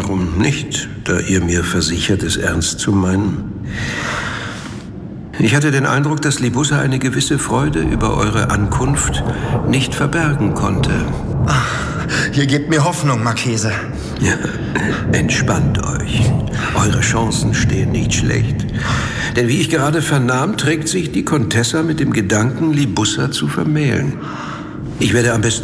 Warum nicht, da ihr mir versichert, es ernst zu meinen? Ich hatte den Eindruck, dass Libussa eine gewisse Freude über eure Ankunft nicht verbergen konnte. Ihr gebt mir Hoffnung, Marchese. Ja, entspannt euch. Eure Chancen stehen nicht schlecht. Denn wie ich gerade vernahm, trägt sich die Contessa mit dem Gedanken, Libussa zu vermählen. Ich werde am besten